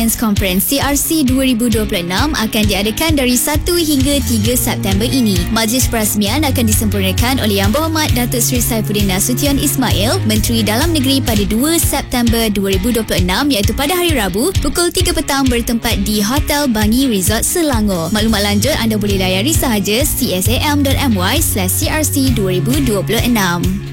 Science Conference CRC 2026 akan diadakan dari 1 hingga 3 September ini. Majlis perasmian akan disempurnakan oleh Yang Berhormat Datuk Seri Saifuddin Nasution Ismail, Menteri Dalam Negeri pada 2 September 2026 iaitu pada hari Rabu pukul 3 petang bertempat di Hotel Bangi Resort Selangor. Maklumat lanjut anda boleh layari sahaja csam.my/crc2026.